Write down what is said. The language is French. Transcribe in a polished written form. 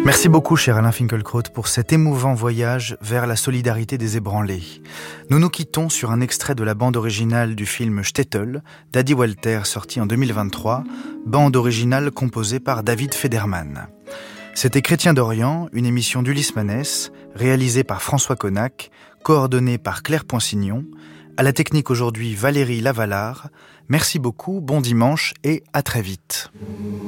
Merci beaucoup, cher Alain Finkielkraut, pour cet émouvant voyage vers la solidarité des ébranlés. Nous nous quittons sur un extrait de la bande originale du film Shtetl, d'Adi Walter, sorti en 2023, bande originale composée par David Federman. C'était Chrétien d'Orient, une émission d'Ulysse Manès, réalisée par François Connac, coordonnée par Claire Poinsignon, à la technique aujourd'hui Valérie Lavalard. Merci beaucoup, bon dimanche et à très vite.